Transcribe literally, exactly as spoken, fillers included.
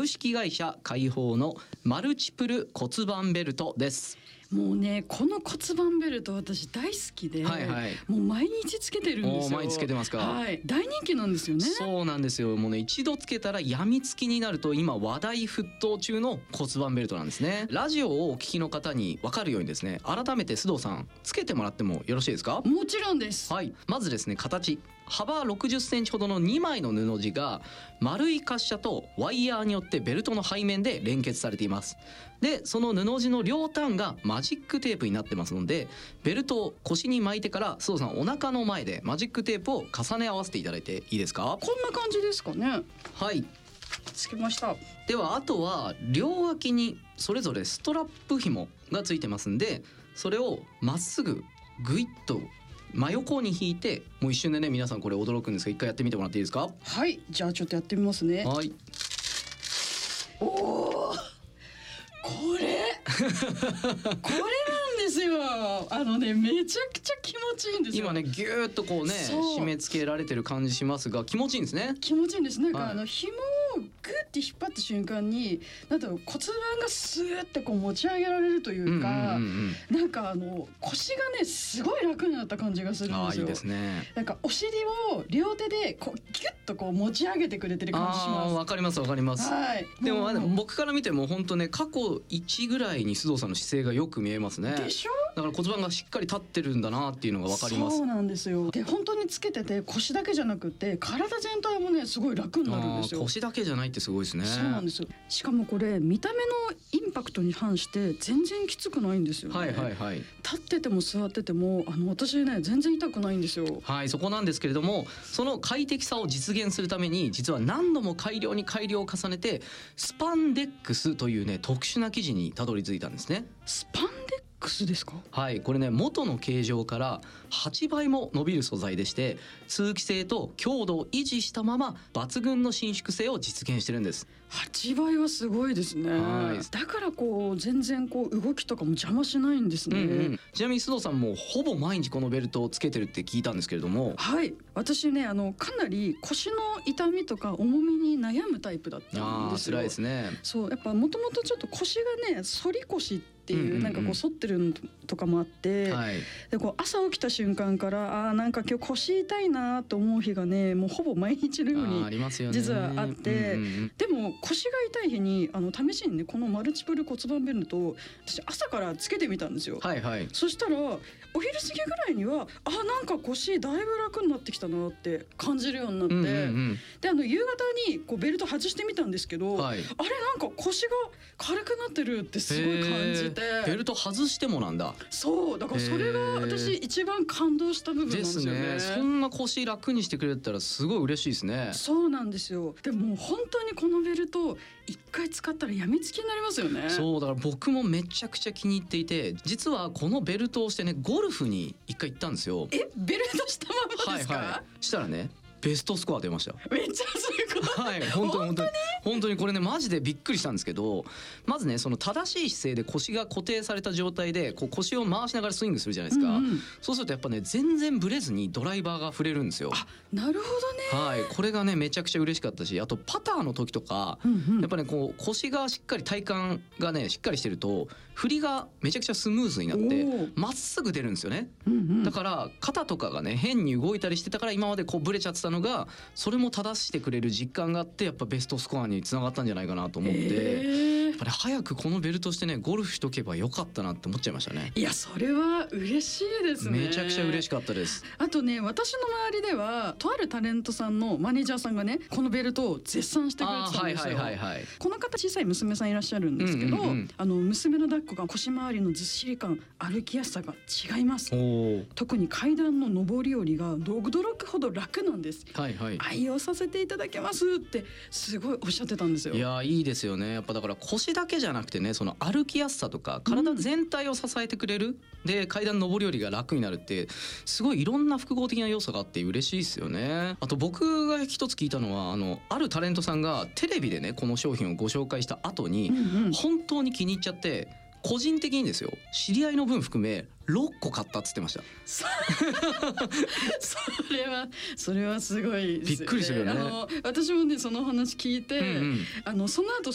株式会社開放のマルチプル骨盤ベルトです。 もうねこの骨盤ベルト私大好きで、はいはい、もう毎日つけてるんですよ。 毎日つけてますか。 はい、大人気なんですよね。 そうなんですよ。もうね一度つけたらやみつきになると今話題沸騰中の骨盤ベルトなんですね。ラジオをお聞きの方に分かるようにですね、改めて須藤さんつけてもらってもよろしいですか。 もちろんです。 はい、まずですね、形幅ろくじゅっセンチほどのにまいの布地が丸い滑車とワイヤーによってベルトの背面で連結されています。でその布地の両端がマジックテープになってますので、ベルトを腰に巻いてから須藤さんお腹の前でマジックテープを重ね合わせていただいていいですか。 こんな感じですかね。 はい、 つけました。 ではあとは両脇にそれぞれストラップ紐がついてますんで、それをまっすぐグイッと真横に引いて、もう一瞬でね皆さんこれ驚くんですが一回やってみてもらっていいですか。 はい、じゃあちょっとやってみますね。 はい。 おー、これこれなんですよ。あのねめちゃくちゃ気持ちいいんですよ。 今ねギューッとこうね締め付けられてる感じしますが気持ちいいんですね。 気持ちいいんです。なんか、はい、あの紐をグッて引っ張った瞬間になんだろう、骨盤がスーってこう持ち上げられるというか、うんうんうんうん、なんかあの腰がねすごい楽になった感じがするんですよ。 あ、いいですね。 なんかお尻を両手でこうギュッとこう持ち上げてくれてる感じします。 わかりますわかります。 はい、 でも、も僕から見ても本当ね過去いちぐらいに須藤さんの姿勢がよく見えますね。 でしょ。 だから骨盤がしっかり立ってるんだなっていうのがわかります。 そうなんですよ。で本当につけてて腰だけじゃなくて体全体もねすごい楽になるんですよ。 腰だけじゃないってすごいですね。 そうなんですよ。しかもこれ見た目のインパクトに反して全然きつくないんですよね。 はいはいはい。 立ってても座っててもあの私ね全然痛くないんですよ。 はい、そこなんですけれども、その快適さを実現するために実は何度も改良に改良を重ねてスパンデックスというね特殊な生地にたどり着いたんですね。 スパンデックスですか。 はい、これね元の形状からはちばいも伸びる素材でして、通気性と強度を維持したまま抜群の伸縮性を実現してるんです。 はちばいはすごいですね。はい、だからこう全然こう動きとかも邪魔しないんですね。うんうん、 ちなみに須藤さんもほぼ毎日このベルトをつけてるって聞いたんですけれども。 はい、私ねあのかなり腰の痛みとか重みに悩むタイプだったんですよ。 あー、辛いですね。 そう、やっぱもともとちょっと腰がね反り腰っていう、うんうんうん、なんかこう反ってるのとかもあって、はい、でこう朝起きた瞬間からあなんか今日腰痛いなと思う日がねもうほぼ毎日のように実はあって、うんうんうん、でも腰が痛い日にあの試しにねこのマルチプル骨盤ベルトを私朝からつけてみたんですよ。 はいはい、 そしたらお昼過ぎぐらいにはあなんか腰だいぶ楽になってきたなって感じるようになって、うんうんうん、であの夕方にこうベルト外してみたんですけど、はい、あれなんか腰が軽くなってるってすごい感じて。 ベルト外してもなんだ。 そうだからそれが私一番感動した部分なんですよね。 ですね。そんな腰楽にしてくれたらすごい嬉しいですね。 そうなんですよ。でも本当にこのベルト一回使ったらやみつきになりますよね。 そうだから僕もめちゃくちゃ気に入っていて、実はこのベルトをしてねゴルフに一回行ったんですよ。 えベルトしたままですか。はいはい、 したらねベストスコア出ました。 めっちゃすごい。 はい、本当に本当に本当にこれねマジでびっくりしたんですけど、まずねその正しい姿勢で腰が固定された状態でこう腰を回しながらスイングするじゃないですか。うんうん、そうするとやっぱね全然ブレずにドライバーが触れるんですよ。 あ、なるほどね。 はい、これがねめちゃくちゃ嬉しかったし、あとパターの時とか、うんうん、やっぱねこう腰がしっかり体幹がねしっかりしてると振りがめちゃくちゃスムーズになってまっすぐ出るんですよね。うんうん、だから肩とかがね変に動いたりしてたから今までこうブレちゃってたのがそれも正してくれる実感があってやっぱベストスコアにつながったんじゃないかなと思って、えー、やっぱり早くこのベルトしてねゴルフしとけばよかったなって思っちゃいましたね。 いやそれは嬉しいですね。 めちゃくちゃ嬉しかったです。 あとね私の周りではとあるタレントさんのマネージャーさんがねこのベルトを絶賛してくれてたんですよ。はいはいはいはい、この方小さい娘さんいらっしゃるんですけど、うんうんうん、あの娘の抱っこが腰回りのずっしり感歩きやすさが違います。特に階段の上り下りが驚くほど楽なんです。はいはい、愛用させていただけますってすごいおっしゃってたんですよ。 いやいいですよね。やっぱだから腰だけじゃなくてねその歩きやすさとか体全体を支えてくれる、うん、で階段上り下りが楽になるってすごいいろんな複合的な要素があって嬉しいですよね。あと僕が一つ聞いたのはあのあるタレントさんがテレビでねこの商品をご紹介した後に、うんうん、本当に気に入っちゃって個人的にですよ知り合いの分含めろっこ買ったっつってました。 それはそれはすごいですよね。 びっくりするよね。 あの私もねその話聞いて、うんうん、あのその後